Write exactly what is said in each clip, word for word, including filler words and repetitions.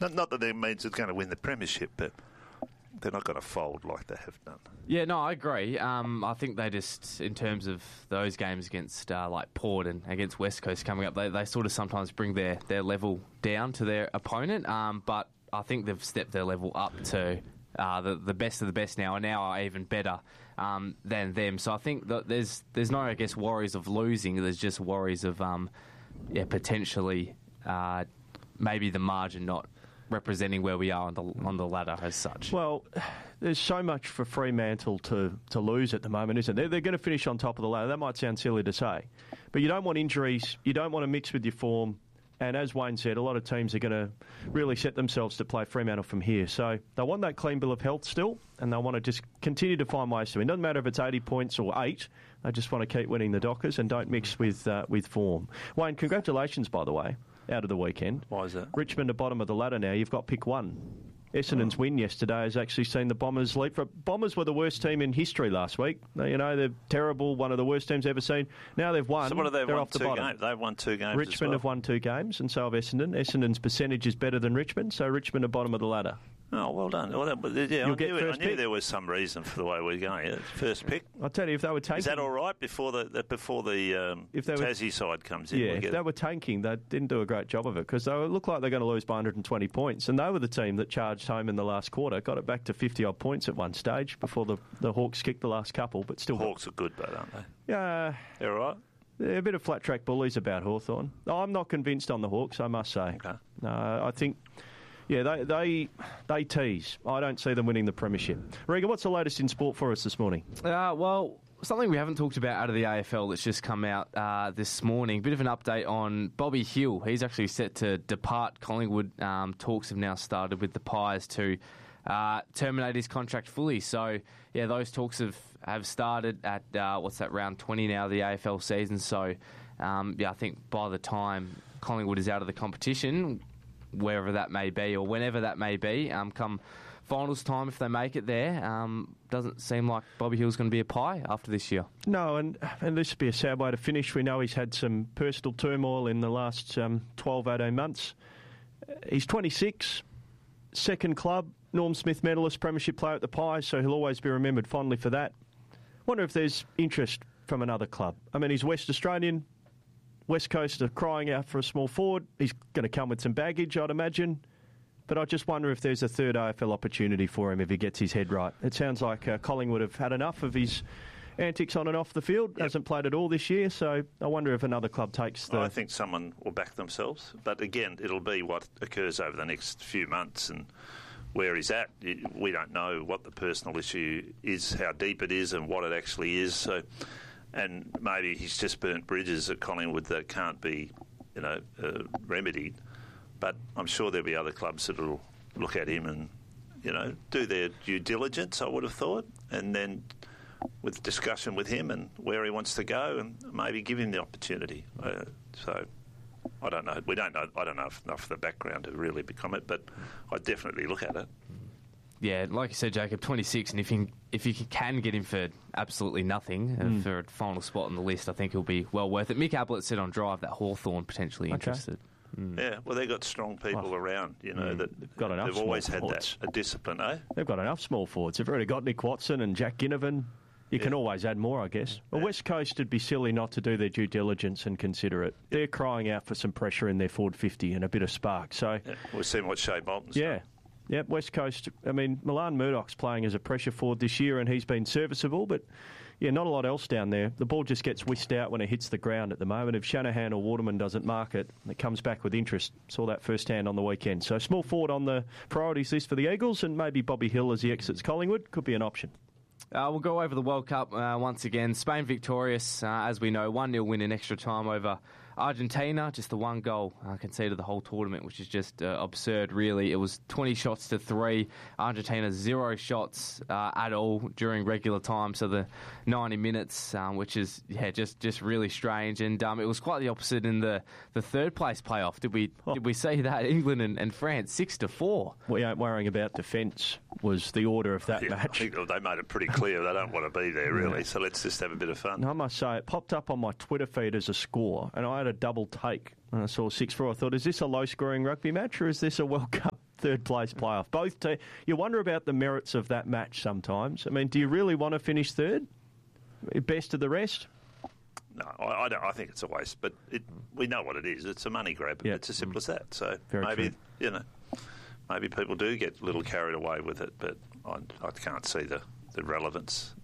Not, not that it means it's going to win the premiership, but they're not going to fold like they have done. Yeah, no, I agree. Um, I think they just, in terms of those games against uh, like Port and against West Coast coming up, they, they sort of sometimes bring their, their level down to their opponent. Um, but I think they've stepped their level up to uh, the the best of the best now, and now are even better um, than them. So I think that there's there's no, I guess, worries of losing. There's just worries of um, yeah, potentially uh, maybe the margin not representing where we are on the on the ladder as such. Well, there's so much for Fremantle to, to lose at the moment, isn't there? They're going to finish on top of the ladder. That might sound silly to say, but you don't want injuries. You don't want to mix with your form. And as Wayne said, a lot of teams are going to really set themselves to play Fremantle from here. So they want that clean bill of health still, and they want to just continue to find ways to win. It doesn't matter if it's eighty points or eight. They just want to keep winning the Dockers and don't mix with uh, with form. Wayne, congratulations, by the way, out of the weekend. Why is that? Richmond are bottom of the ladder now. You've got pick one. Essendon's oh. win yesterday has actually seen the Bombers leap. Bombers were the worst team in history last week. You know, they're terrible, one of the worst teams ever seen. Now they've won. So what have they they're won off the two bottom. games? They've won two games Richmond as well. have won two games, and so have Essendon. Essendon's percentage is better than Richmond, so Richmond are bottom of the ladder. Oh, well done. Well, that, but, yeah, You'll I, get knew, first I knew pick. there was some reason for the way we're going. Yeah, first pick. I'll tell you, if they were tanking... Is that all right before the, the before the um, if they were, Tassie side comes in? Yeah, we'll if get they it. were tanking, they didn't do a great job of it, because they looked like they're going to lose by one hundred twenty points, and they were the team that charged home in the last quarter, got it back to fifty-odd points at one stage before the, the Hawks kicked the last couple, but still... Hawks are good, but aren't they? Yeah. They're all right? They're a bit of flat-track bullies about Hawthorn. I'm not convinced on the Hawks, I must say. Okay. No, I think... Yeah, they, they they tease. I don't see them winning the premiership. Regan, what's the latest in sport for us this morning? Uh, well, something we haven't talked about out of the A F L that's just come out uh, this morning. Bit of an update on Bobby Hill. He's actually set to depart Collingwood. Um, talks have now started with the Pies to uh, terminate his contract fully. So, yeah, those talks have, have started at, uh, what's that, round twenty now of the A F L season. So, um, yeah, I think by the time Collingwood is out of the competition, wherever that may be, or whenever that may be, um, come finals time, if they make it there, um, doesn't seem like Bobby Hill's going to be a Pie after this year. No, and, and this would be a sad way to finish. We know he's had some personal turmoil in the last um, twelve, eighteen months. He's twenty-six, second club, Norm Smith medalist, premiership player at the Pies, so he'll always be remembered fondly for that. Wonder if there's interest from another club. I mean, he's West Australian. West Coast are crying out for a small forward. He's going to come with some baggage, I'd imagine. But I just wonder if there's a third A F L opportunity for him if he gets his head right. It sounds like uh, Collingwood have had enough of his antics on and off the field. Yep. Hasn't played at all this year, so I wonder if another club takes the... I think someone will back themselves. But again, it'll be what occurs over the next few months and where he's at. We don't know what the personal issue is, how deep it is and what it actually is. So... And maybe he's just burnt bridges at Collingwood that can't be, you know, uh, remedied. But I'm sure there'll be other clubs that will look at him and, you know, do their due diligence, I would have thought, and then with discussion with him and where he wants to go and maybe give him the opportunity. Uh, so I don't know. We don't know. I don't know enough of the background to really become it, but I'd definitely look at it. Yeah, like you said, Jacob, twenty-six, and if you if you can get him for absolutely nothing mm. uh, for a final spot on the list, I think he'll be well worth it. Mick Ablett said on Drive that Hawthorn potentially okay. interested. Mm. Yeah, well, they've got strong people well, around, you know, mm, that they've, got enough they've always had forwards. that a discipline, eh? They've got enough small forwards. They've already got Nick Watson and Jack Ginnivan. You yeah. can always add more, I guess. Well, yeah. West Coast would be silly not to do their due diligence and consider it. They're crying out for some pressure in their forward fifty and a bit of spark. So yeah. We've seen what Shea Bolton's yeah. done. Yep, West Coast, I mean, Milan Murdoch's playing as a pressure forward this year and he's been serviceable, but yeah, not a lot else down there. The ball just gets whisked out when it hits the ground at the moment. If Shanahan or Waterman doesn't mark it, it comes back with interest. Saw that firsthand on the weekend. So small forward on the priorities list for the Eagles, and maybe Bobby Hill as he exits Collingwood could be an option. Uh, we'll go over the World Cup uh, once again. Spain victorious, uh, as we know, one nil win in extra time over Argentina. Just the one goal uh, conceded the whole tournament, which is just uh, absurd, really. It was twenty shots to three. Argentina zero shots uh, at all during regular time, so the ninety minutes, um, which is yeah, just, just really strange. And um, it was quite the opposite in the, the third place playoff. Did we oh. did we see that? England and, and France six to four. We aren't worrying about defence. Was the order of that yeah, match. I think they made it pretty clear they don't want to be there, really, yeah. so let's just have a bit of fun. I must say, it popped up on my Twitter feed as a score, and I had a double take, and I saw six four. I thought, is this a low-scoring rugby match, or is this a World Cup third place playoff. Both te- you wonder about the merits of that match sometimes. I mean, do you really want to finish third? Best of the rest? No, I, I, don't, I think it's a waste, but it, we know what it is. It's a money grab. Yep. It's as simple as that. So Very maybe, true. you know, maybe people do get a little carried away with it, but I, I can't see the, the relevance.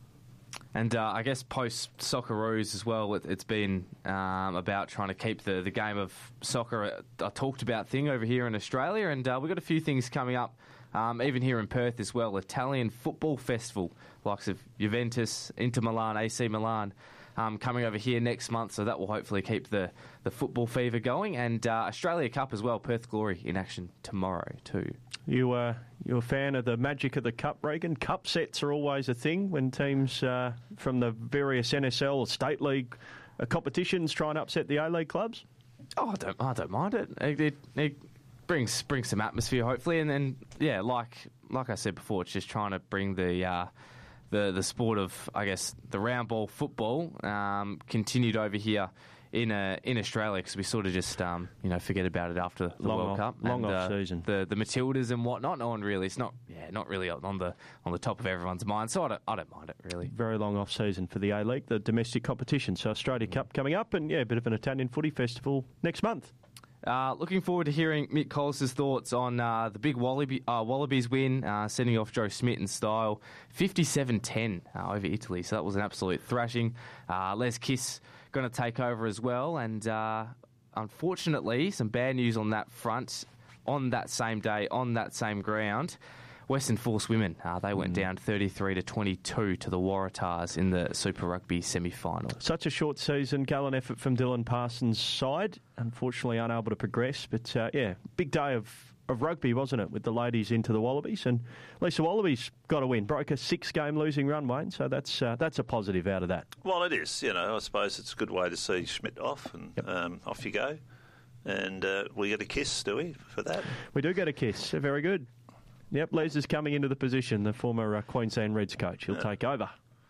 And uh, I guess post-Socceroos as well, it, it's been um, about trying to keep the, the game of soccer a, a talked about thing over here in Australia. And uh, we've got a few things coming up, um, even here in Perth as well. Italian Football Festival, likes of Juventus, Inter Milan, A C Milan, um, coming over here next month. So that will hopefully keep the, the football fever going. And uh, Australia Cup as well, Perth Glory in action tomorrow too. You uh, you're a fan of the magic of the Cup, Regan? Cup sets are always a thing when teams uh, from the various N S L or State League uh, competitions try and upset the A-League clubs? Oh, I don't, I don't mind it. It, it, it brings brings some atmosphere, hopefully, and then yeah, like like I said before, it's just trying to bring the uh, the the sport of, I guess, the round ball football um, continued over here in uh, in Australia, because we sort of just um, you know forget about it after the long World off, Cup, long and, off uh, season. The the Matildas and whatnot. No one really. It's not yeah, not really on the on the top of everyone's mind. So I don't I don't mind it really. Very long off season for the A-League, the domestic competition. So Australia Cup coming up, and yeah, a bit of an Italian footy festival next month. Uh, looking forward to hearing Mick Collis' thoughts on uh, the big Wallaby, uh, Wallabies win, uh, sending off Joe Schmidt in style, fifty-seven ten uh, over Italy. So that was an absolute thrashing. Uh, Les Kiss going to take over as well, and uh, unfortunately, some bad news on that front. On that same day, on that same ground, Western Force women, uh, they went mm. down thirty-three to twenty-two to the Waratahs in the Super Rugby semi-final. Such a short season, gallant effort from Dylan Parsons' side. Unfortunately, unable to progress, but uh, yeah, big day of, of rugby, wasn't it, with the ladies into the Wallabies, and at least the Wallabies got a win, broke a six-game losing run, Wayne. So that's uh, that's a positive out of that. Well, it is. You know, I suppose it's a good way to see Schmidt off, and yep. um, off you go. And uh, we get a kiss, do we, for that? We do get a kiss. Very good. Yep, Les is coming into the position, the former uh, Queensland Reds coach. He'll yeah. take over.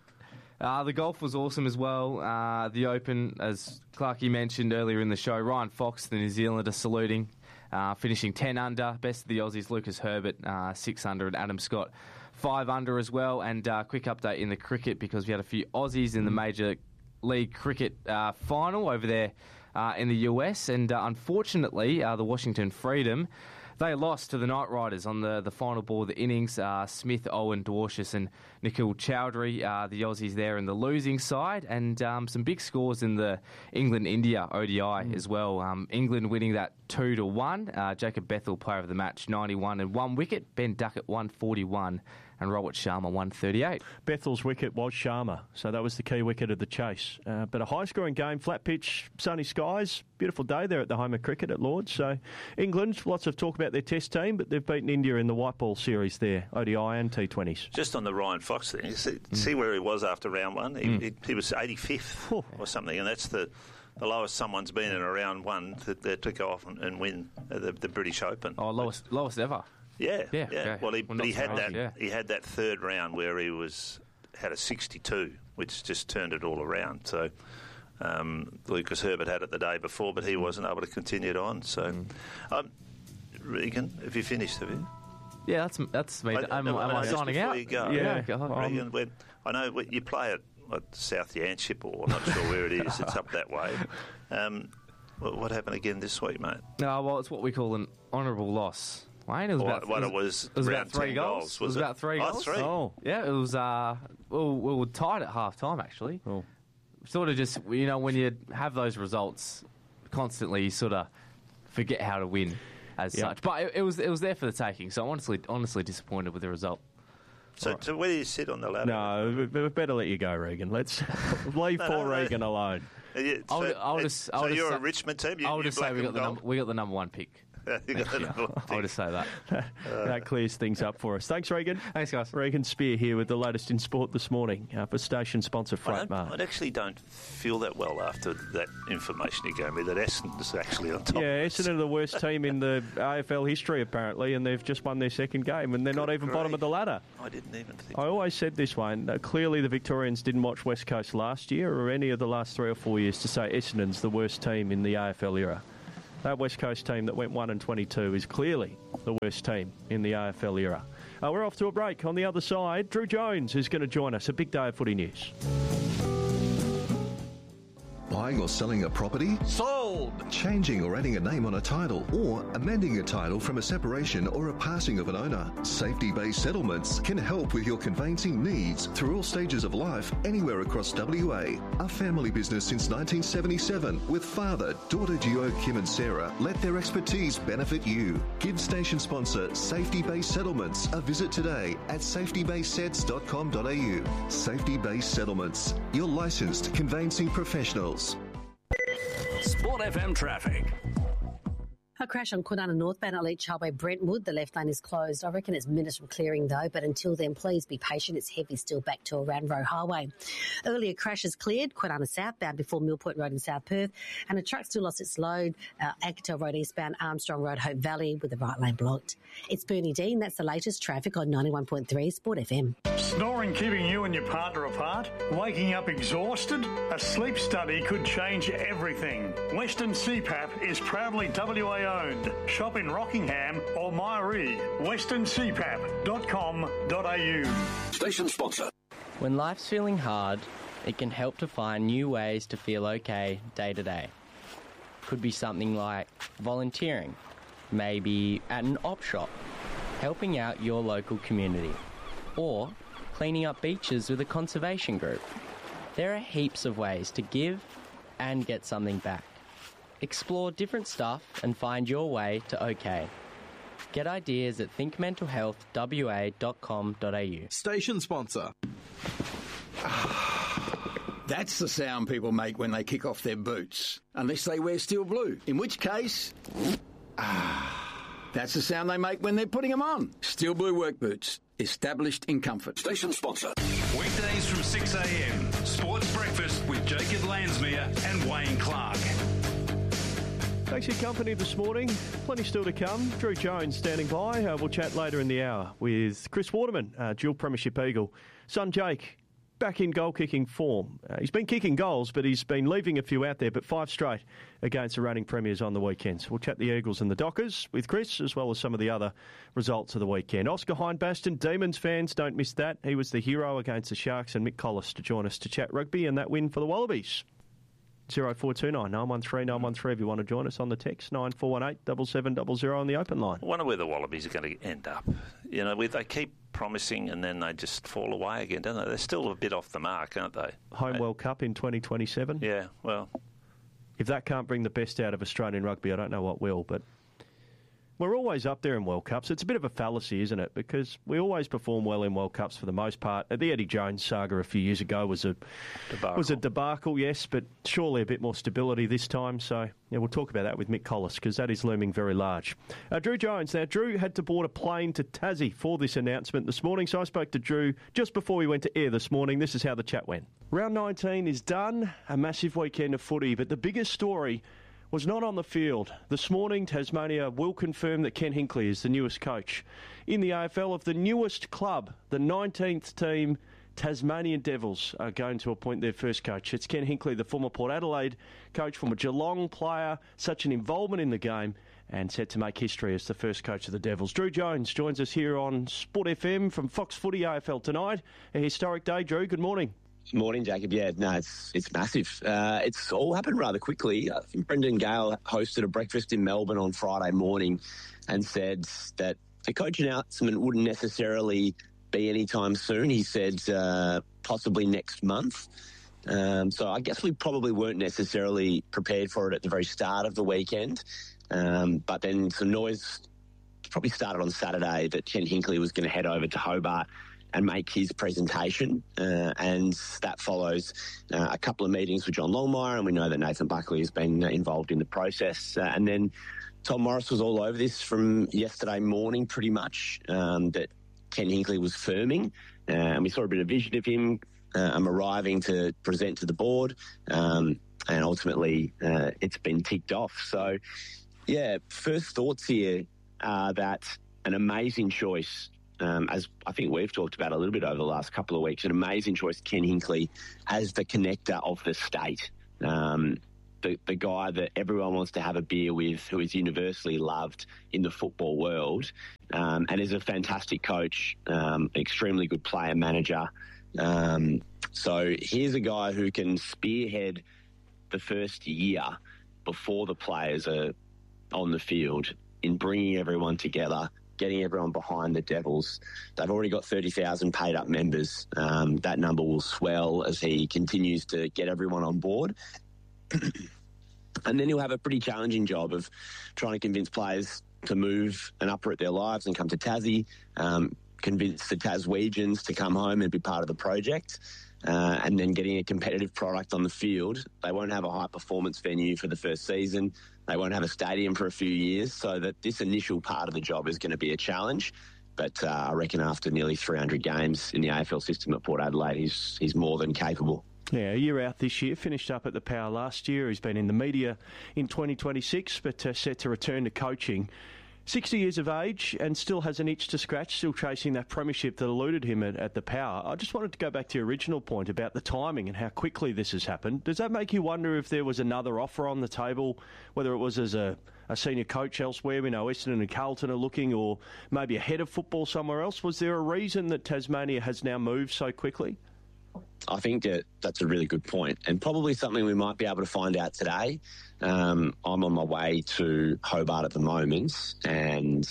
Uh, the golf was awesome as well. Uh, the Open, as Clarkie mentioned earlier in the show, Ryan Fox, the New Zealander, saluting, uh, finishing ten under. Best of the Aussies, Lucas Herbert, uh, six under, and Adam Scott, five under as well. And uh, quick update in the cricket, because we had a few Aussies in the Major League Cricket uh, final over there uh, in the U S. And uh, unfortunately, uh, the Washington Freedom, they lost to the Knight Riders on the, the final ball of the innings. Uh, Smith, Owen, Dwarshuis and Nikhil Chowdhury, uh, the Aussies there in the losing side. And um, some big scores in the England-India O D I mm. as well. Um, England winning that two to one. Uh, Jacob Bethel, player of the match, ninety-one and one wicket. Ben Duckett, one forty-one. And Robert Sharma, one thirty-eight. Bethel's wicket was Sharma, so that was the key wicket of the chase. Uh, but a high-scoring game, flat pitch, sunny skies, beautiful day there at the home of cricket at Lord's. So England, lots of talk about their test team, but they've beaten India in the white ball series there, O D I and T twenties. Just on the Ryan Fox thing, you see, mm. see where he was after round one? He, mm. he, he was eighty-fifth oh. or something, and that's the... the lowest someone's been in a round one to, to go off and, and win the, the British Open. Oh, lowest lowest ever. Yeah, yeah. yeah. Okay. Well, he, well, but he had that. yeah. He had that third round where he was had a sixty-two, which just turned it all around. So um, Lucas Herbert had it the day before, but he wasn't able to continue it on. So, mm. um, Regan, have you finished? Have you? Yeah, that's that's me. I, am no, am I I signing out? You go. Yeah, yeah. Regan, um, when, I know when you play at, at South Yanship, or I'm not sure where it is. It's up that way. Um, what, what happened again this week, mate? No, well, it's what we call an honourable loss. Wayne, it was about, what it it was, it was around about three goals. goals. Was it was it? about three oh, goals. Three. Oh, yeah. It was. Uh, well, we were tied at half time actually. Oh. Sort of just, you know, when you have those results constantly, you sort of forget how to win as yep. such. But it, it was it was there for the taking. So I'm honestly honestly disappointed with the result. So, right. so where do you sit on the ladder? No, we better let you go, Regan. Let's leave no, poor no, no. Regan alone. Yeah, so I'll, I'll just, I'll so just you're say, a Richmond team. You, I'll just say we got the number, we got the number one pick. I'll just say that. uh, that clears things up for us. Thanks, Regan. Thanks, guys. Regan Spear here with the latest in sport this morning uh, for station sponsor Freight Mart. I actually don't feel that well after that information you gave me that Essendon is actually on top. Yeah, Essendon are the worst team in the A F L history apparently, and they've just won their second game, and they're Good not even grief. bottom of the ladder. I didn't even think. I always said this one. Uh, clearly, the Victorians didn't watch West Coast last year or any of the last three or four years to say Essendon's the worst team in the A F L era. That West Coast team that went one and twenty-two is clearly the worst team in the A F L era. Uh, we're off to a break. On the other side, Drew Jones is going to join us. A big day of footy news. Buying or selling a property? Sold! Changing or adding a name on a title, or amending a title from a separation or a passing of an owner. Safety Bay Settlements can help with your conveyancing needs through all stages of life, anywhere across W A. A family business since nineteen seventy-seven, with father, daughter duo Kim and Sarah, let their expertise benefit you. Give station sponsor Safety Bay Settlements a visit today at safety bay sets dot com dot a u. Safety Bay Settlements, your licensed conveyancing professionals. Sport F M traffic. A crash on Kwinana northbound at Leach Highway Brentwood. The left lane is closed. I reckon it's minutes from clearing though, but until then, please be patient. It's heavy still back to Aranro Highway. Earlier crashes cleared. Kwinana southbound before Mill Point Road in South Perth, and a truck still lost its load. Uh, Agatel Road eastbound, Armstrong Road, Hope Valley with the right lane blocked. It's Bernie Dean. That's the latest traffic on ninety-one point three Sport F M. Snoring keeping you and your partner apart? Waking up exhausted? A sleep study could change everything. Western C PAP is proudly W A owned. Shop in Rockingham or Myree. western c pap dot com dot a u. Station sponsor. When life's feeling hard, it can help to find new ways to feel okay day to day. Could be something like volunteering, maybe at an op shop, helping out your local community, or cleaning up beaches with a conservation group. There are heaps of ways to give and get something back. Explore different stuff and find your way to OK. Get ideas at think mental health w a dot com dot a u. Station sponsor. That's the sound people make when they kick off their boots, unless they wear steel blue, in which case... That's the sound they make when they're putting them on. Steel Blue work boots, established in comfort. Station sponsor. Weekdays from six a m. Sports Breakfast with Jacob Lansmere and Wayne Clark. Thanks for your company this morning. Plenty still to come. Drew Jones standing by. Uh, we'll chat later in the hour with Chris Waterman, uh, dual premiership Eagle. Son Jake, back in goal-kicking form. Uh, he's been kicking goals, but he's been leaving a few out there, but five straight against the reigning premiers on the weekends. We'll chat the Eagles and the Dockers with Chris, as well as some of the other results of the weekend. Oscar Hindbaston, Demons fans, don't miss that. He was the hero against the Sharks, and Mick Collis to join us to chat rugby and that win for the Wallabies. oh four two nine, nine one three, nine one three if you want to join us on the text, nine four one eight, seven seven zero zero on the open line. I wonder where the Wallabies are going to end up. You know, they keep promising and then they just fall away again, don't they? They're still a bit off the mark, aren't they? Home they, World Cup in twenty twenty-seven. Yeah, well... If that can't bring the best out of Australian rugby, I don't know what will, but... We're always up there in World Cups. It's a bit of a fallacy, isn't it? Because we always perform well in World Cups for the most part. The Eddie Jones saga a few years ago was a debacle. was a debacle, yes, but surely a bit more stability this time. So yeah, we'll talk about that with Mick Collis because that is looming very large. Uh, Drew Jones. Now, Drew had to board a plane to Tassie for this announcement this morning. So I spoke to Drew just before we went to air this morning. This is how the chat went. Round nineteen is done. A massive weekend of footy, but the biggest story was not on the field. This morning, Tasmania will confirm that Ken Hinkley is the newest coach in the A F L of the newest club. The nineteenth team, Tasmanian Devils, are going to appoint their first coach. It's Ken Hinkley, the former Port Adelaide coach, former Geelong player, such an involvement in the game, and set to make history as the first coach of the Devils. Drew Jones joins us here on Sport F M from Fox Footy A F L tonight. A historic day, Drew. Good morning. Morning, Jacob. Yeah, no, it's it's massive. Uh, it's all happened rather quickly. I think Brendan Gale hosted a breakfast in Melbourne on Friday morning and said that the coach announcement wouldn't necessarily be anytime soon. He said uh, possibly next month. Um, so I guess we probably weren't necessarily prepared for it at the very start of the weekend. Um, but then some noise probably started on Saturday that Ken Hinkley was going to head over to Hobart and make his presentation, uh, and that follows uh, a couple of meetings with John Longmire, and we know that Nathan Buckley has been involved in the process. Uh, and then Tom Morris was all over this from yesterday morning, pretty much, um, that Ken Hinkley was firming, uh, and we saw a bit of vision of him um, arriving to present to the board, um, and ultimately uh, it's been ticked off. So, yeah, first thoughts here are that an amazing choice. Um, as I think we've talked about a little bit over the last couple of weeks, an amazing choice, Ken Hinkley, as the connector of the state. Um, the, the guy that everyone wants to have a beer with, who is universally loved in the football world, um, and is a fantastic coach, um, extremely good player manager. Um, so here's a guy who can spearhead the first year before the players are on the field in bringing everyone together, getting everyone behind the Devils. They've already got thirty thousand paid up members. Um, that number will swell as he continues to get everyone on board. And then he'll have a pretty challenging job of trying to convince players to move and uproot their lives and come to Tassie, um, convince the Taswegians to come home and be part of the project, uh, and then getting a competitive product on the field. They won't have a high-performance venue for the first season. They won't have a stadium for a few years, so that this initial part of the job is going to be a challenge. But uh, I reckon after nearly three hundred games in the A F L system at Port Adelaide, he's, he's more than capable. Yeah, a year out this year, finished up at the Power last year. He's been in the media in twenty twenty-six, but uh, set to return to coaching. sixty years of age and still has an itch to scratch, still chasing that premiership that eluded him at, at the Power. I just wanted to go back to your original point about the timing and how quickly this has happened. Does that make you wonder if there was another offer on the table, whether it was as a, a senior coach elsewhere? We know Essendon and Carlton are looking, or maybe a head of football somewhere else. Was there a reason that Tasmania has now moved so quickly? I think that that's a really good point, and probably something we might be able to find out today. Um, I'm on my way to Hobart at the moment, and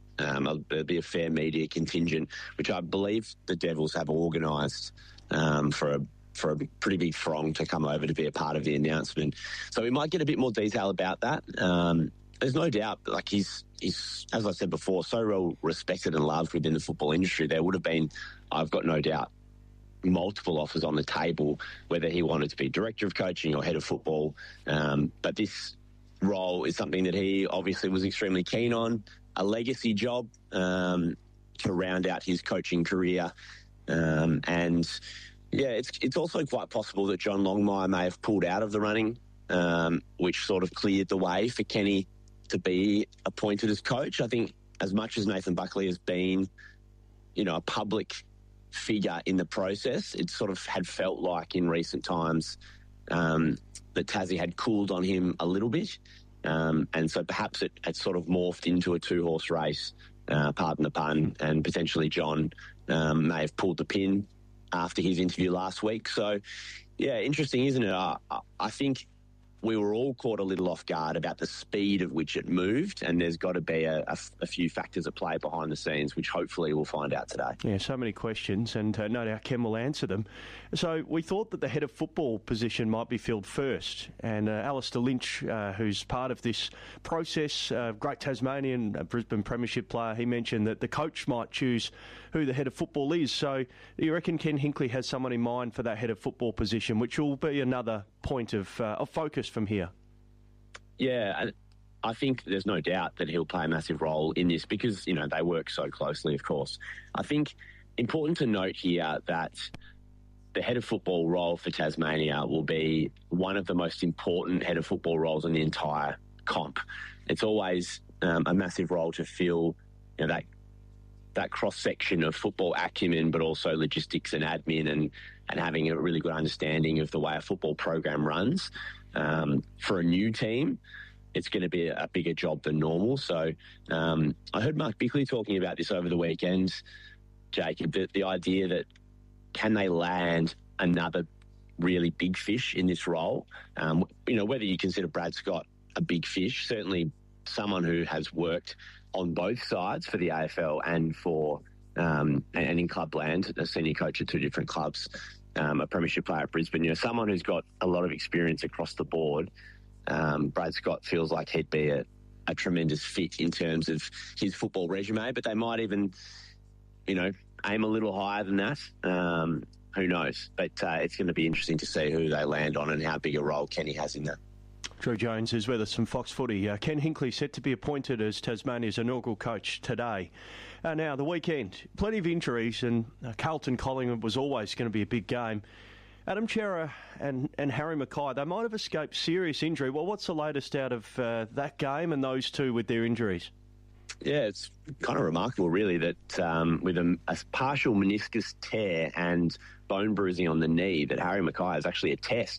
um, there'll be a fair media contingent, which I believe the Devils have organised um, for a for a pretty big throng to come over to be a part of the announcement. So we might get a bit more detail about that. Um, there's no doubt, like he's he's as I said before, so well respected and loved within the football industry. There would have been, I've got no doubt, multiple offers on the table, whether he wanted to be director of coaching or head of football. Um, but this role is something that he obviously was extremely keen on, a legacy job um, to round out his coaching career. Um, and, yeah, it's it's also quite possible that John Longmire may have pulled out of the running, um, which sort of cleared the way for Kenny to be appointed as coach. I think as much as Nathan Buckley has been, you know, a public figure in the process, it sort of had felt like in recent times um, that Tassie had cooled on him a little bit, um, and so perhaps it had sort of morphed into a two-horse race, uh, pardon the pun, and potentially John um, may have pulled the pin after his interview last week. So, yeah, interesting, isn't it? I, I think we were all caught a little off guard about the speed at which it moved, and there's got to be a, a, a few factors at play behind the scenes, which hopefully we'll find out today. Yeah, so many questions, and uh, no doubt Ken will answer them. So we thought that the head of football position might be filled first, and uh, Alistair Lynch, uh, who's part of this process, uh, great Tasmanian, uh, Brisbane premiership player, he mentioned that the coach might choose who the head of football is. So you reckon Ken Hinkley has someone in mind for that head of football position, which will be another point of, uh, of focus from here? Yeah, I think there's no doubt that he'll play a massive role in this because, you know, they work so closely, of course. I think important to note here that the head of football role for Tasmania will be one of the most important head of football roles in the entire comp. It's always um, a massive role to fill, you know, that that cross-section of football acumen, but also logistics and admin and, and having a really good understanding of the way a football program runs. Um, for a new team, it's going to be a, a bigger job than normal. So um, I heard Mark Bickley talking about this over the weekend, Jacob, the, the idea that can they land another really big fish in this role? Um, you know, whether you consider Brad Scott a big fish, certainly someone who has worked on both sides for the A F L and for um, and in clubland, a senior coach at two different clubs, um, a premiership player at Brisbane. You know, someone who's got a lot of experience across the board. Um, Brad Scott feels like he'd be a, a tremendous fit in terms of his football resume, but they might even, you know, aim a little higher than that. Um, who knows? But uh, it's going to be interesting to see who they land on and how big a role Kenny has in that. Drew Jones is with us from Fox Footy. Uh, Ken Hinkley set to be appointed as Tasmania's inaugural coach today. Uh, now, the weekend, plenty of injuries, and uh, Carlton Collingwood was always going to be a big game. Adam Cerra and, and Harry Mackay, they might have escaped serious injury. Well, what's the latest out of uh, that game and those two with their injuries? Yeah, it's kind of remarkable, really, that um, with a, a partial meniscus tear and bone bruising on the knee, that Harry Mackay is actually a test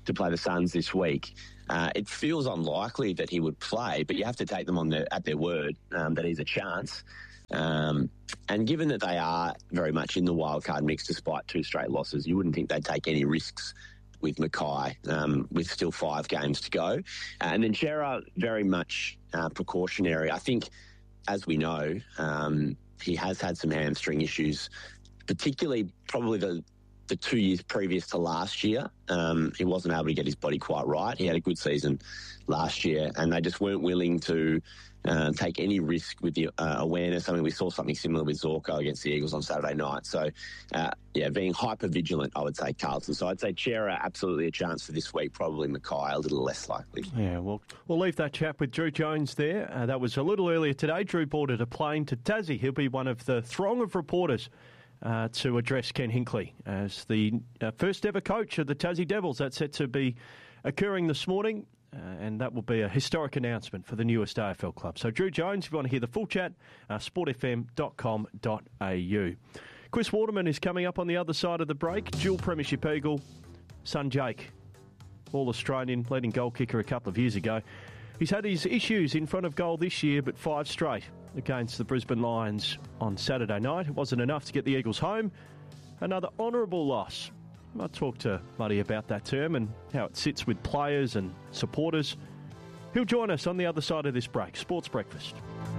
to play the Suns this week. Uh, it feels unlikely that he would play, but you have to take them on their, at their word um, that he's a chance. Um, and given that they are very much in the wildcard mix despite two straight losses, you wouldn't think they'd take any risks with Mackay um, with still five games to go. Uh, and then Cerra, very much uh, precautionary. I think, as we know, um, he has had some hamstring issues, particularly probably the the two years previous to last year. Um, he wasn't able to get his body quite right. He had a good season last year, and they just weren't willing to uh, take any risk with the uh, awareness. I mean, we saw something similar with Zorko against the Eagles on Saturday night. So, uh, yeah, being hyper-vigilant, I would say, Carlton. So I'd say Cerra, absolutely a chance for this week. Probably Mackay, a little less likely. Yeah, well, we'll leave that chat with Drew Jones there. Uh, that was a little earlier today. Drew boarded a plane to Tassie. He'll be one of the throng of reporters Uh, to address Ken Hinkley as the uh, first ever coach of the Tassie Devils. That's set to be occurring this morning, uh, and that will be a historic announcement for the newest A F L club. So Drew Jones, if you want to hear the full chat, uh, sport f m dot com dot a u. Chris Waterman is coming up on the other side of the break. Dual Premiership Eagle, son Jake, All-Australian, leading goal kicker a couple of years ago. He's had his issues in front of goal this year, but five straight against the Brisbane Lions on Saturday night. It wasn't enough to get the Eagles home. Another honourable loss. I talked to Muddy about that term and how it sits with players and supporters. He'll join us on the other side of this break. Sports Breakfast.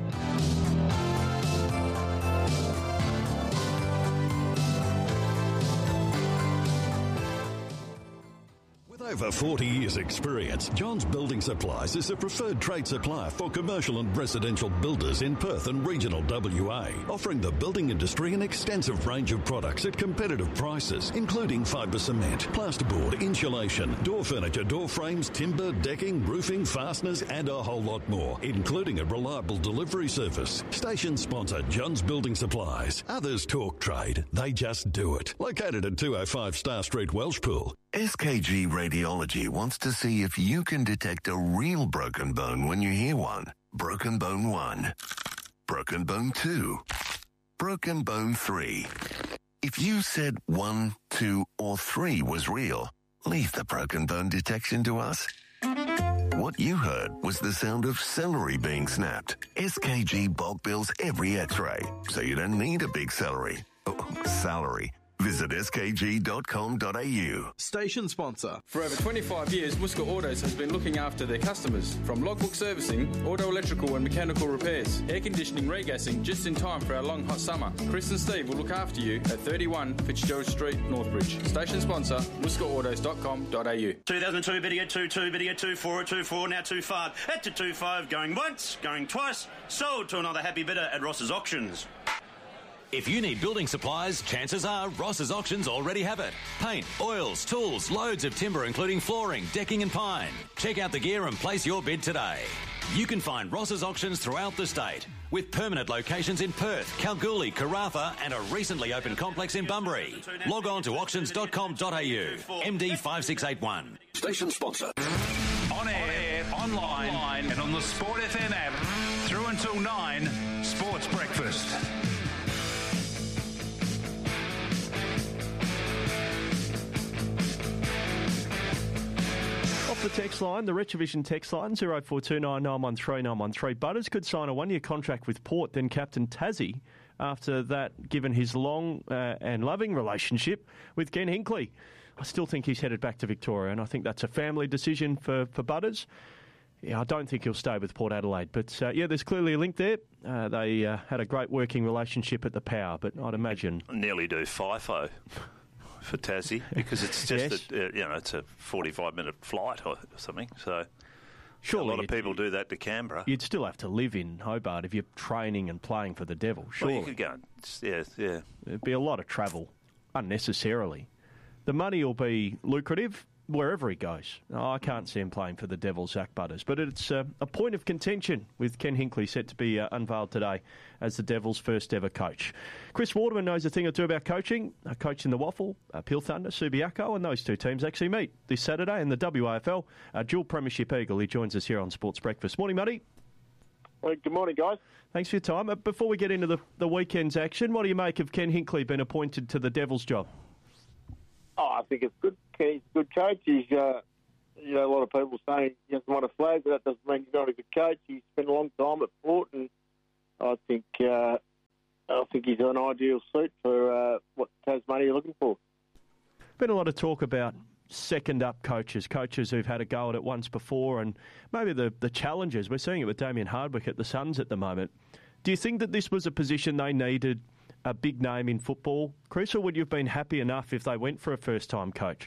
Over forty years' experience, Johns Building Supplies is a preferred trade supplier for commercial and residential builders in Perth and regional W A, offering the building industry an extensive range of products at competitive prices, including fibre cement, plasterboard, insulation, door furniture, door frames, timber, decking, roofing, fasteners, and a whole lot more, including a reliable delivery service. Station sponsor Johns Building Supplies. Others talk trade, they just do it. Located at two oh five Star Street, Welshpool. S K G Radiology wants to see if you can detect a real broken bone when you hear one. Broken bone one. Broken bone two. Broken bone three. If you said one, two, or three was real, leave the broken bone detection to us. What you heard was the sound of celery being snapped. S K G bulk bills every x-ray, so you don't need a big celery. Oh, salary. Visit s k g dot com dot a u. Station sponsor. For over twenty-five years, Muska Autos has been looking after their customers. From logbook servicing, auto electrical and mechanical repairs, air conditioning, regassing, just in time for our long hot summer. Chris and Steve will look after you at thirty-one Fitzgerald Street, Northbridge. Station sponsor, muska autos dot com dot a u. two thousand two, better get two two, better get two four, two four, now two five. At to two five, going once, going twice. Sold to another happy bidder at Ross's Auctions. If you need building supplies, chances are Ross's Auctions already have it. Paint, oils, tools, loads of timber including flooring, decking and pine. Check out the gear and place your bid today. You can find Ross's Auctions throughout the state, with permanent locations in Perth, Kalgoorlie, Karratha and a recently opened complex in Bunbury. Log on to auctions dot com dot a u. M D five six eight one. Station sponsor. On air, online, online and on the Sport F M app. Through until nine, Sports Breakfast. The text line, the Retrovision text line, zero four two nine nine one three nine one three. Butters could sign a one-year contract with Port, then captain Tassie, after that, given his long uh, and loving relationship with Ken Hinkley. I still think he's headed back to Victoria, and I think that's a family decision for, for Butters. Yeah, I don't think he'll stay with Port Adelaide. But, uh, yeah, there's clearly a link there. Uh, they uh, had a great working relationship at the Power, but I'd imagine... Nearly do FIFO. For Tassie, because it's just Yes. a, uh, you know, it's a forty-five minute flight or something. So Surely a lot of you'd- people do that to Canberra. You'd still have to live in Hobart if you're training and playing for the Devil, surely. Well, you could go. and- Yeah, yeah. It'd be a lot of travel, unnecessarily. The money will be lucrative wherever he goes. Oh, I can't see him playing for the Devils, Zach Butters. But it's uh, a point of contention with Ken Hinkley set to be uh, unveiled today as the Devils' first ever coach. Chris Waterman knows a thing or two about coaching. Uh, coaching the Waffle, uh, Peel Thunder, Subiaco, and those two teams actually meet this Saturday in the W A F L. Uh, dual Premiership Eagle, he joins us here on Sports Breakfast. Morning, Muddy. Well, good morning, guys. Thanks for your time. Uh, before we get into the, the weekend's action, what do you make of Ken Hinkley being appointed to the Devils' job? Oh, I think it's good. He's a good coach. He's uh, you know, a lot of people saying he hasn't won a flag, but that doesn't mean he's not a good coach. He's spent a long time at Port, and I think uh, I think he's an ideal suit for uh, what Tasmania are looking for. Been a lot of talk about second-up coaches, coaches who've had a go at it once before, and maybe the, the challenges. We're seeing it with Damien Hardwick at the Suns at the moment. Do you think that this was a position they needed a big name in football, Chris, or would you have been happy enough if they went for a first-time coach?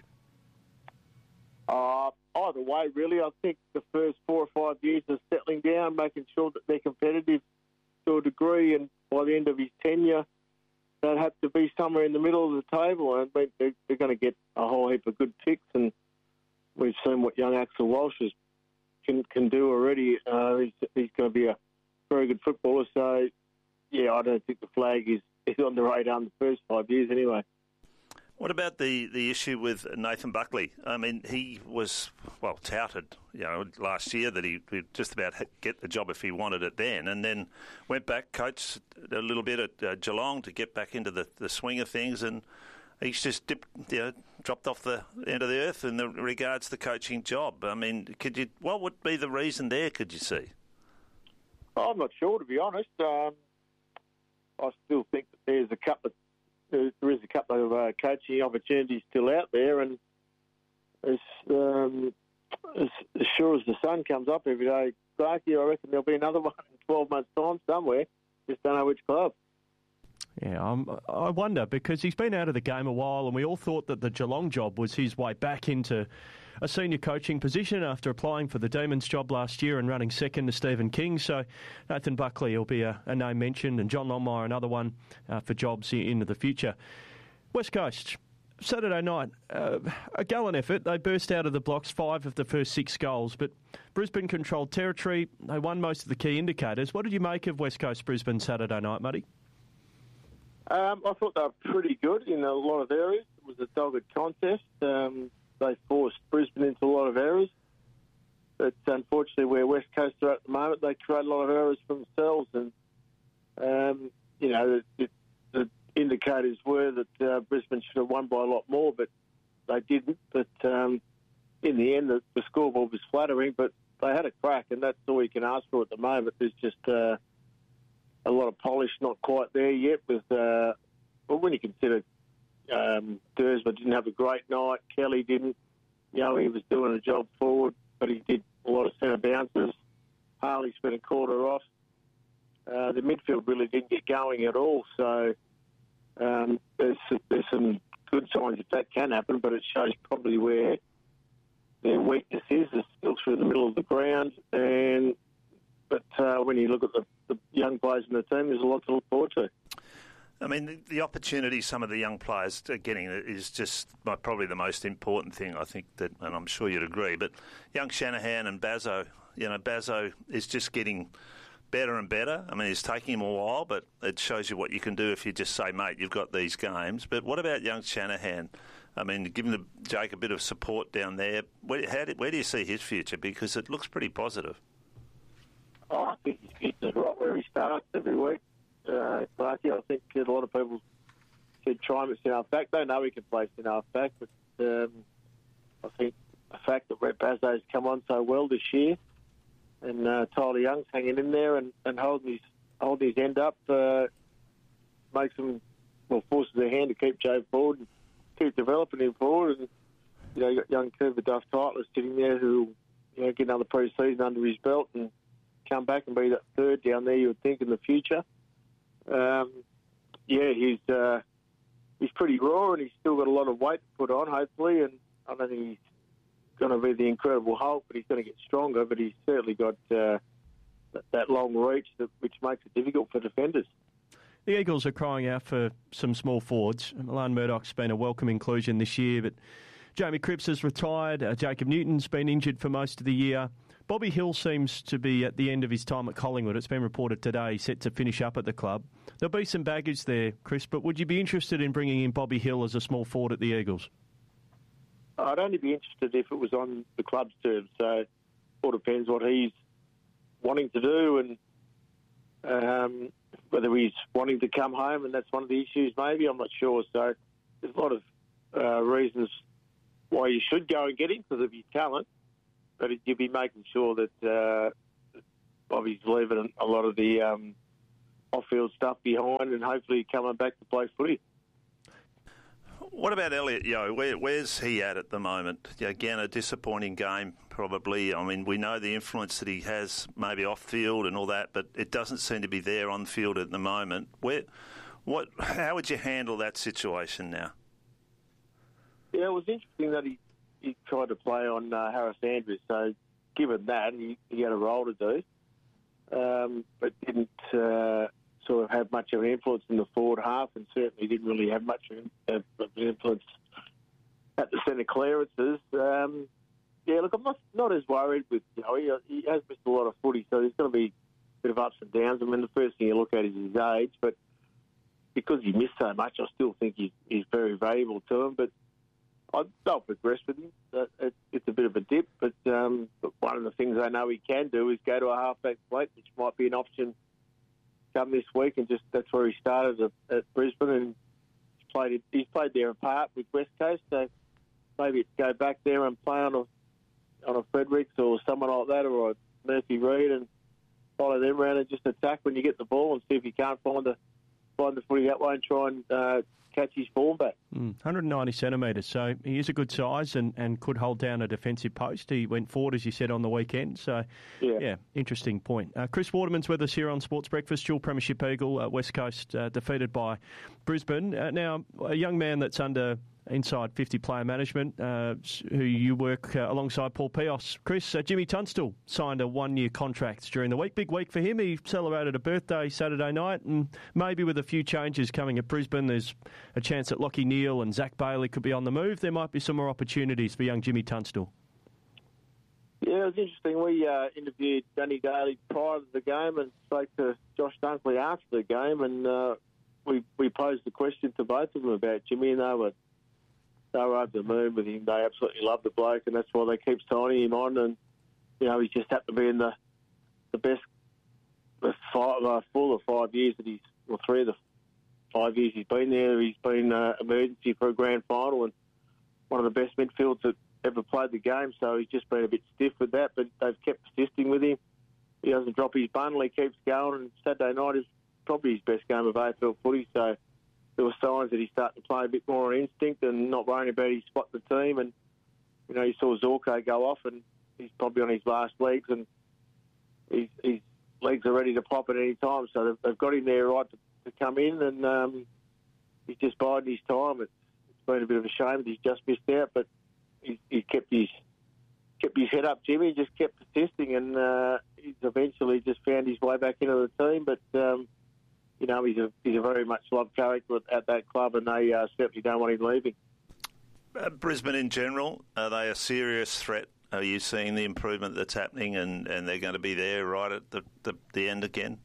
Uh, either way, really. I think the first four or five years of settling down, making sure that they're competitive to a degree, and by the end of his tenure, they'd have to be somewhere in the middle of the table, and they're, they're going to get a whole heap of good picks, and we've seen what young Axel Walsh is, can can do already. Uh, he's, he's going to be a very good footballer, so, yeah, I don't think the flag is, is on the radar in the first five years anyway. What about the, the issue with Nathan Buckley? I mean, he was, well, touted, you know, last year that he would just about get the job if he wanted it then, and then went back, coached a little bit at uh, Geelong to get back into the, the swing of things, and he's just dipped, you know, dropped off the end of the earth in the regards to the coaching job. I mean, could you? What would be the reason there, could you see? I'm not sure, to be honest. Um, I still think that there's a couple of There is a couple of uh, coaching opportunities still out there, and as, um, as, as sure as the sun comes up every day, Clarkie, I reckon there'll be another one in twelve months' time somewhere. Just don't know which club. Yeah, um, I wonder, because he's been out of the game a while, and we all thought that the Geelong job was his way back into a senior coaching position after applying for the Demons job last year and running second to Stephen King. So Nathan Buckley will be a, a name mentioned, and John Longmire another one uh, for jobs into the future. West Coast, Saturday night, uh, a gallant effort. They burst out of the blocks, five of the first six goals, but Brisbane controlled territory. They won most of the key indicators. What did you make of West Coast Brisbane Saturday night, Muddy? Um, I thought they were pretty good in a lot of areas. It was a dogged contest. Um, they forced Brisbane into a lot of errors. But unfortunately, where West Coast are at the moment, they create a lot of errors for themselves. And, um, you know, the, the indicators were that uh, Brisbane should have won by a lot more, but they didn't. But um, in the end, the, the scoreboard was flattering, but they had a crack, and that's all you can ask for at the moment. There's just uh, a lot of polish not quite there yet. With uh, well, when you consider um, Dersma didn't have a great night, Kelly didn't. You know, he was doing a job forward, but he did a lot of centre bounces. Harley spent a quarter off. Uh, the midfield really didn't get going at all. So um, there's there's some good signs if that can happen, but it shows probably where their weakness is. It's still through the middle of the ground, and but uh, when you look at the, the young players in the team, there's a lot to look forward to. I mean, the, the opportunity some of the young players are getting is just probably the most important thing, I think, that, and I'm sure you'd agree. But young Shanahan and Bazzo, you know, Bazzo is just getting better and better. I mean, it's taking him a while, but it shows you what you can do if you just say, mate, you've got these games. But what about young Shanahan? I mean, giving the, Jake a bit of support down there, where, how do, where do you see his future? Because it looks pretty positive. Oh, I think he's getting it right where he starts every week. Uh, Clarkie, I think a lot of people said try him at centre back. They know he can play centre back, but um, I think the fact that Brett Bazzo's come on so well this year, and uh, Tyler Young's hanging in there and, and holding his holding his end up, uh, makes him well forces their hand to keep Joe forward and keep developing him forward. And you know, you got young Cooper Duff Titler sitting there who you know get another pre-season under his belt and come back and be that third down there. You would think in the future. Um, yeah, he's uh, he's pretty raw, and he's still got a lot of weight to put on, hopefully. And I don't think he's going to be the Incredible Hulk, but he's going to get stronger. But he's certainly got uh, that, that long reach, that, which makes it difficult for defenders. The Eagles are crying out for some small forwards. Milan Murdoch's been a welcome inclusion this year, but Jamie Cripps has retired. Uh, Jacob Newton's been injured for most of the year. Bobby Hill seems to be at the end of his time at Collingwood. It's been reported today, set to finish up at the club. There'll be some baggage there, Chris, but would you be interested in bringing in Bobby Hill as a small forward at the Eagles? I'd only be interested if it was on the club's terms. So it all depends what he's wanting to do and um, whether he's wanting to come home, and that's one of the issues maybe. I'm not sure. So there's a lot of uh, reasons why you should go and get him because of his talent. but you'd be making sure that uh, Bobby's leaving a lot of the um, off-field stuff behind and hopefully coming back to play footy. What about Elliot Yeo? Where, where's he at at the moment? Again, a disappointing game, probably. I mean, we know the influence that he has maybe off-field and all that, but it doesn't seem to be there on field at the moment. Where, what? How would you handle that situation now? Yeah, it was interesting that he, he tried to play on uh, Harris Andrews. So, given that, he, he had a role to do, um, but didn't uh, sort of have much of an influence in the forward half, and certainly didn't really have much of an influence at the centre clearances. Um, yeah, look, I'm not not as worried with, you know, he, he has missed a lot of footy, so there's going to be a bit of ups and downs. I mean, the first thing you look at is his age, but because he missed so much, I still think he's, he's very valuable to him. But I don't progress with him. It, it's a bit of a dip, but, um, but one of the things I know he can do is go to a half-back plate, which might be an option come this week, and just that's where he started at, at Brisbane, and he's played he's played there in part with West Coast. So maybe it's go back there and play on a on a Fredericks or someone like that, or a Murphy Reid, and follow them around and just attack when you get the ball and see if you can't find the find the footy that way and try and uh, catch his form back. Mm, one hundred ninety centimetres, so he is a good size and, and could hold down a defensive post. He went forward, as you said, on the weekend. So, yeah, yeah interesting point. Uh, Chris Waterman's with us here on Sports Breakfast. Dual Premiership Eagle, uh, West Coast uh, defeated by Brisbane. Uh, now, a young man that's under inside fifty player management, uh, who you work uh, alongside Paul Pios. Chris, uh, Jimmy Tunstall signed a one-year contract during the week. Big week for him. He celebrated a birthday Saturday night, and maybe with a few changes coming at Brisbane, there's a chance that Lockie Neal and Zach Bailey could be on the move. There might be some more opportunities for young Jimmy Tunstall. Yeah, it was interesting. We uh, interviewed Danny Daly prior to the game and spoke to Josh Dunkley after the game, and uh, we we posed the question to both of them about Jimmy, and they were They were over the moon with him. They absolutely love the bloke, and that's why they keep signing him on. And, you know, he's just happened to be in the the best, the five, uh, four or five years that he's, or three of the five years he's been there, he's been uh, emergency for a grand final and one of the best midfields that ever played the game. So he's just been a bit stiff with that, but they've kept persisting with him. He doesn't drop his bundle, he keeps going, and Saturday night is probably his best game of A F L footy. So there were signs that he's starting to play a bit more on instinct and not worrying about his spot in the team. And, you know, you saw Zorko go off, and he's probably on his last legs, and his, his legs are ready to pop at any time. So they've, they've got him there right to, to come in, and um, he's just biding his time. It's, it's been a bit of a shame that he's just missed out, but he's, he's kept his kept his head up, Jimmy. He just kept persisting, and uh, he's eventually just found his way back into the team. But um, you know, he's a he's a very much loved character at that club, and they uh, certainly don't want him leaving. Uh, Brisbane in general, are they a serious threat? Are you seeing the improvement that's happening, and, and they're going to be there right at the, the, the end again?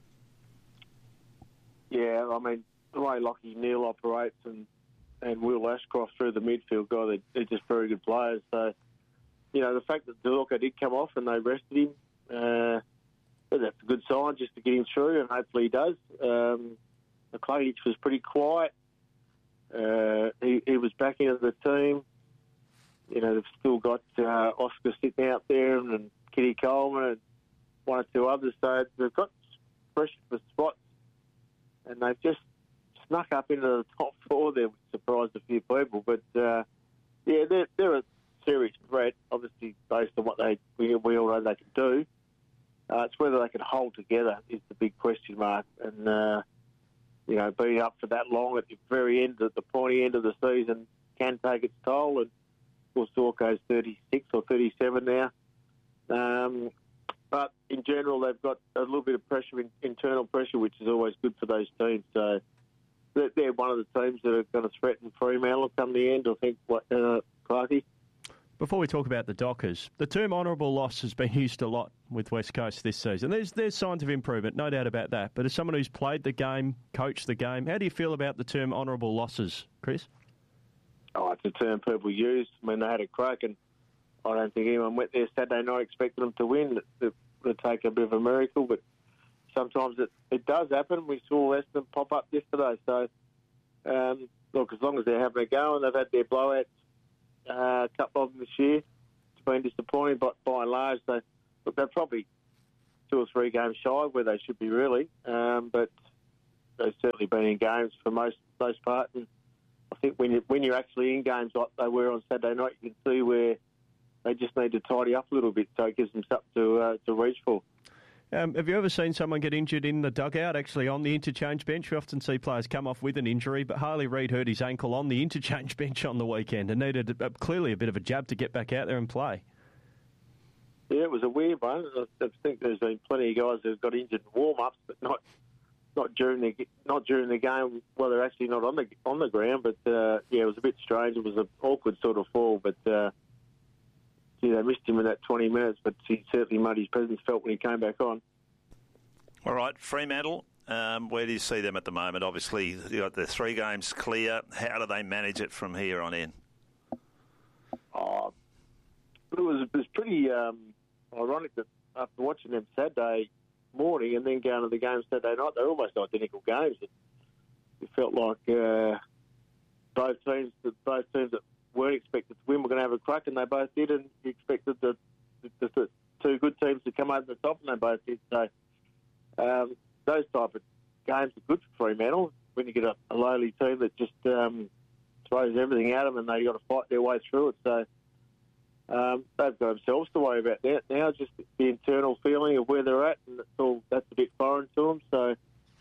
Yeah, I mean, the way Lockie Neal operates and, and Will Ashcroft through the midfield guy, they're, they're just very good players. So, you know, the fact that Zorko did come off and they rested him, uh, that's a good sign just to get him through, and hopefully he does. Um, McCluggage was pretty quiet. Uh, he, he was back into the team. You know, they've still got uh, Oscar sitting out there, and, and Kitty Coleman and one or two others. So they've got pressure for spots, and they've just snuck up into the top four there, which surprised a few people. But, uh, yeah, they're, they're a serious threat, obviously, based on what they we, we all know they can do. Uh, it's whether they can hold together is the big question mark. And, uh, you know, being up for that long at the very end, at the pointy end of the season, can take its toll. And, of course, Zorko's thirty-six or thirty-seven now. Um, but, in general, they've got a little bit of pressure, in, internal pressure, which is always good for those teams. So they're, they're one of the teams that are going to threaten Fremantle come the end, I think, uh, Clarkie. Before we talk about the Dockers, the term honourable loss has been used a lot with West Coast this season. There's there's signs of improvement, no doubt about that. But as someone who's played the game, coached the game, how do you feel about the term honourable losses, Chris? Oh, it's a term people use. I mean, they had a crack, and I don't think anyone went there Saturday night expecting them to win. It, it would take a bit of a miracle, but sometimes it, it does happen. We saw Essendon pop up yesterday. So, um, look, as long as they're having a go and they've had their blowouts, Uh, a couple of them this year, been disappointing, but by and large, they, look, they're probably two or three games shy of where they should be, really. Um, but they've certainly been in games for most most part. And I think when, you, when you're actually in games like they were on Saturday night, you can see where they just need to tidy up a little bit so it gives them something to, uh, to reach for. Um, have you ever seen someone get injured in the dugout, actually on the interchange bench? We often see players come off with an injury, but Harley Reid hurt his ankle on the interchange bench on the weekend and needed uh, clearly a bit of a jab to get back out there and play. Yeah, it was a weird one. I think there's been plenty of guys who've got injured in warm-ups, but not not during the not during the game. Well, they're actually not on the on the ground, but uh, yeah, it was a bit strange. It was an awkward sort of fall, but. Uh, Yeah, they missed him in that twenty minutes, but he certainly made his presence felt when he came back on. All right, Fremantle, um, where do you see them at the moment? Obviously, you got the three games clear. How do they manage it from here on in? Oh, it was, it was pretty um, ironic that after watching them Saturday morning and then going to the game Saturday night, they're almost identical games. It, it felt like uh, both teams, both teams that weren't expected to win were going to have a crack, and they both did, and you expected the, the, the two good teams to come over the top, and they both did. So um, those type of games are good for Fremantle when you get a, a lowly team that just um, throws everything at them and they've got to fight their way through it. So um, they've got themselves to worry about that now, just the internal feeling of where they're at, and it's all, that's a bit foreign to them. So,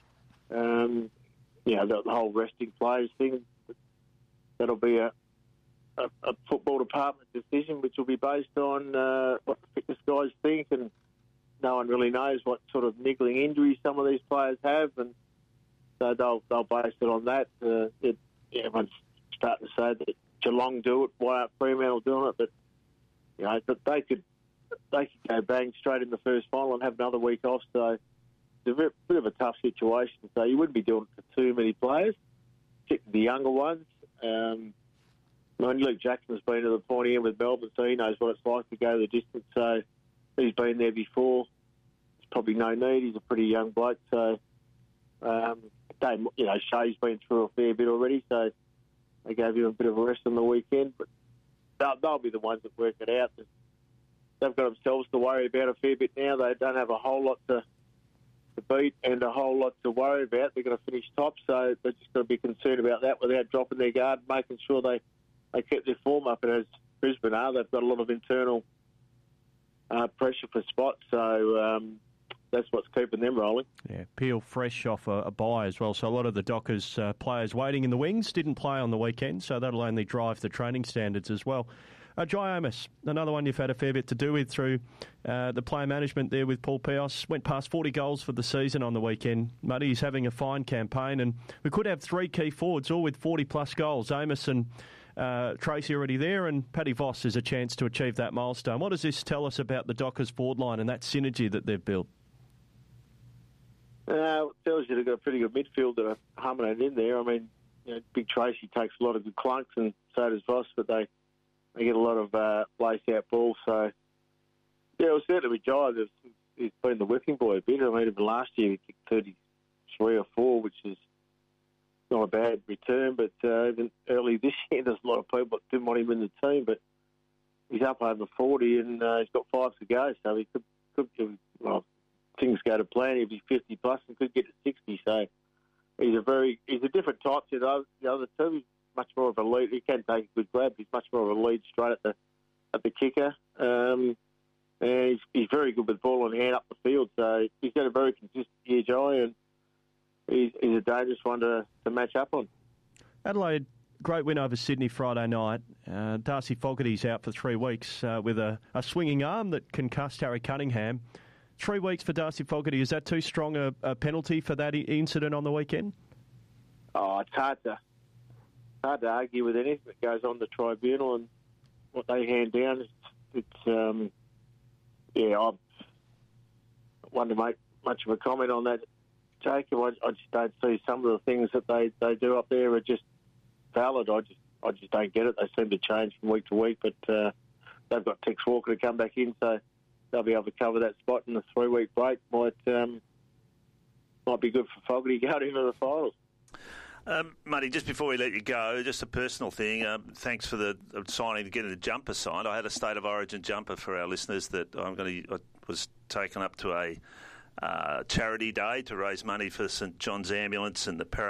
um, you know, the, the whole resting players thing, that'll be a A, a football department decision, which will be based on uh, what the fitness guys think, and no one really knows what sort of niggling injuries some of these players have, and so they'll they'll base it on that. Uh, it, yeah, everyone's starting to say that Geelong do it, why aren't Fremantle doing it? But you know, but they could they could go bang straight in the first final and have another week off. So it's a bit, bit of a tough situation. So you wouldn't be doing it for too many players, particularly the younger ones. Um, I mean, Luke Jackson's been to the pointy end with Melbourne, so he knows what it's like to go the distance. So he's been there before. There's probably no need. He's a pretty young bloke. So, um, they, you know, Shea's been through a fair bit already, so they gave him a bit of a rest on the weekend. But they'll, they'll be the ones that work it out. They've got themselves to worry about a fair bit now. They don't have a whole lot to, to beat and a whole lot to worry about. They're going to finish top, so they're just going to be concerned about that without dropping their guard, making sure they They kept their form up, and as Brisbane are, they've got a lot of internal uh, pressure for spots, so um, that's what's keeping them rolling. Yeah, Peel fresh off a, a bye as well, so a lot of the Dockers uh, players waiting in the wings didn't play on the weekend, so that'll only drive the training standards as well. Uh, Jai Amos, another one you've had a fair bit to do with through uh, the player management there with Paul Pios. Went past forty goals for the season on the weekend. Muddy's having a fine campaign, and we could have three key forwards all with forty-plus goals. Amos and uh, Tracy already there, and Paddy Voss is a chance to achieve that milestone. What does this tell us about the Dockers forward line and that synergy that they've built? Uh, it tells you they've got a pretty good midfield that are humming it in there. I mean, you know, Big Tracy takes a lot of good clunks, and so does Voss, but they They get a lot of uh, lace-out balls. So, yeah, it was certainly with Jai. He's been the whipping boy a bit. I mean, even last year he kicked thirty-three or four, which is not a bad return. But uh, even early this year, there's a lot of people that didn't want him in the team. But he's up over forty, and uh, he's got five to go. So he could, could well, things go to plan, he'd be fifty plus and could get to sixty. So he's a very he's a different type to the other, the other two. He's much more of a lead. He can take a good grab. He's much more of a lead straight at the at the kicker. Um, and he's, he's very good with ball in hand up the field. So he's got a very consistent year, Jai, and he's, he's a dangerous one to, to match up on. Adelaide, great win over Sydney Friday night. Uh, Darcy Fogarty's out for three weeks uh, with a, a swinging arm that concussed Harry Cunningham. Three weeks for Darcy Fogarty. Is that too strong a, a penalty for that incident on the weekend? Oh, it's hard to... hard to argue with anything that goes on the tribunal and what they hand down. It's, it's um, yeah, I want to make much of a comment on that, Jacob. I, I just don't see some of the things that they, they do up there are just valid. I just I just don't get it. They seem to change from week to week, but uh, they've got Tex Walker to come back in, so they'll be able to cover that spot in the three-week break. Might um, might be good for Fogarty going into the finals. Um, Muddy, just before we let you go, just a personal thing. Um, thanks for the uh, signing to getting the jumper signed. I had a State of Origin jumper for our listeners that I'm going to. I was taken up to a uh, charity day to raise money for St John's Ambulance and the Para